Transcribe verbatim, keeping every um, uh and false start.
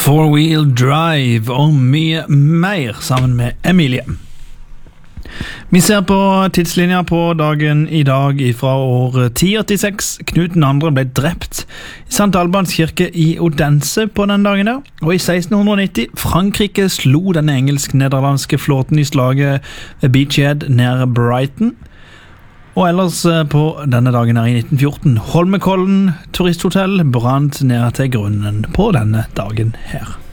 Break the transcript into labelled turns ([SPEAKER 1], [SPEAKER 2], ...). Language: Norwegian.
[SPEAKER 1] Four-wheel drive og mye mer sammen med Emilie. Vi ser på tidslinja på dagen i dag fra år ti åttiseks. Knut den andre ble drept i Sankt Albans kirke i Odense på den dagen der. Og i seksten nitti, Frankrike slo den engelsk-nederlandske flåten i slaget ved Beachhead nær Brighton. Og ellers på denne dagen her i nitten fjorten, Holmenkollen turisthotell brant ned til grunnen på denne dagen her.